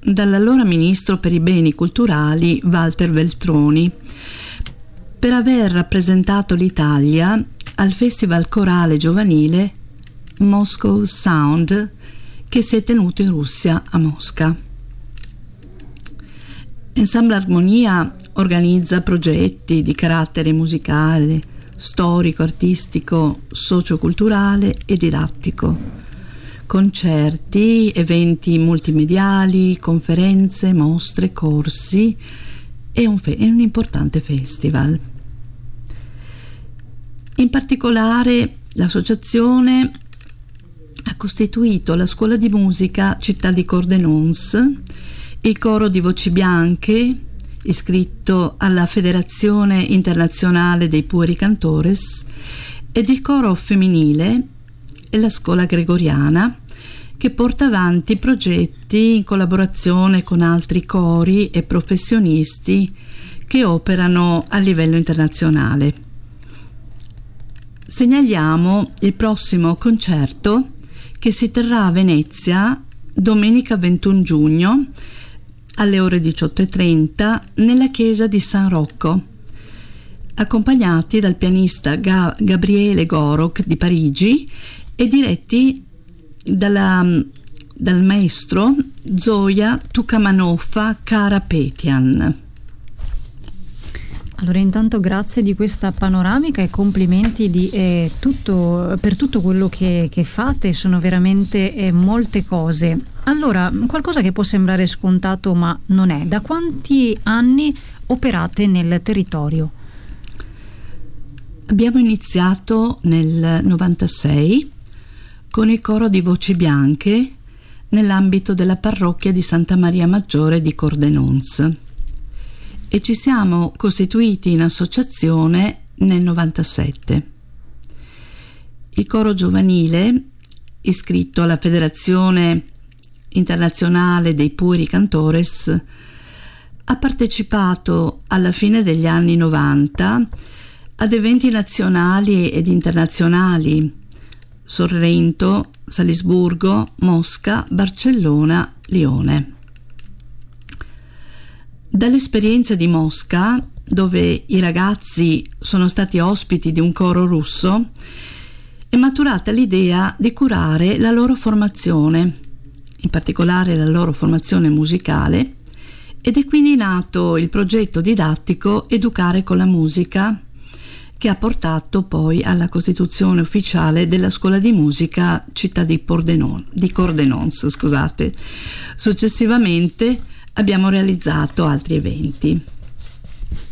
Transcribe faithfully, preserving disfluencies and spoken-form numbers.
dall'allora ministro per i beni culturali Walter Veltroni per aver rappresentato l'Italia al Festival Corale Giovanile Moscow Sound che si è tenuto in Russia a Mosca. Ensemble Armonia organizza progetti di carattere musicale, storico, artistico, socioculturale e didattico, concerti, eventi multimediali, conferenze, mostre, corsi e un, fe- e un importante festival. In particolare l'associazione ha costituito la scuola di musica Città di Cordenons, il coro di voci bianche iscritto alla Federazione Internazionale dei Pueri Cantores ed il coro femminile e la scuola gregoriana che porta avanti progetti in collaborazione con altri cori e professionisti che operano a livello internazionale. Segnaliamo il prossimo concerto che si terrà a Venezia domenica ventuno giugno alle ore diciotto e trenta nella chiesa di San Rocco, accompagnati dal pianista Ga- Gabriele Gorok di Parigi e diretti dalla, dal maestro Zoya Tukamanova Karapetian. Allora, intanto grazie di questa panoramica e complimenti di, eh, tutto, per tutto quello che, che fate, sono veramente eh, molte cose. Allora, qualcosa che può sembrare scontato ma non è. Da quanti anni operate nel territorio? Abbiamo iniziato nel novantasei con il coro di voci bianche nell'ambito della parrocchia di Santa Maria Maggiore di Cordenons e ci siamo costituiti in associazione nel novantasette. Il coro giovanile, iscritto alla Federazione Internazionale dei Pueri Cantores, ha partecipato alla fine degli anni novanta ad eventi nazionali ed internazionali: Sorrento, Salisburgo, Mosca, Barcellona, Lione. Dall'esperienza di Mosca, dove i ragazzi sono stati ospiti di un coro russo, è maturata l'idea di curare la loro formazione, in particolare la loro formazione musicale, ed è quindi nato il progetto didattico Educare con la musica, che ha portato poi alla costituzione ufficiale della scuola di musica Città di, Pordenon, di Cordenons. Scusate. Successivamente abbiamo realizzato altri eventi.